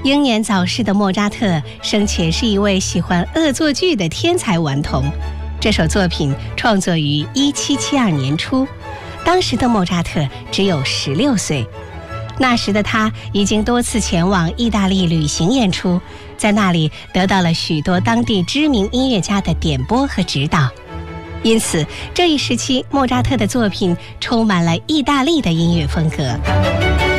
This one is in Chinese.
英年早逝的莫扎特生前是一位喜欢恶作剧的天才顽童。这首作品创作于1772年初，当时的莫扎特只有16岁。那时的他已经多次前往意大利旅行演出，在那里得到了许多当地知名音乐家的点拨和指导。因此，这一时期莫扎特的作品充满了意大利的音乐风格。